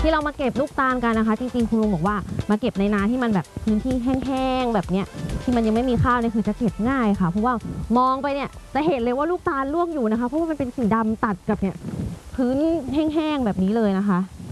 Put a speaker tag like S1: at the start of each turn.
S1: ที่เรามาเก็บลูกตาลกันนะคะจริงๆคุณลุงบอกว่ามาเก็บในนาที่มันแบบพื้นที่แห้งๆแบบเนี้ยที่มันยังไม่มีข้าวเนี่ยคือจะเก็บง่ายค่ะเพราะว่ามองไปเนี่ยจะเห็นเลยว่าลูกตาลร่วงอยู่นะคะเพราะว่ามันเป็นสีดำตัดกับเนี่ยพื้นแห้งๆแบบนี้เลยนะคะ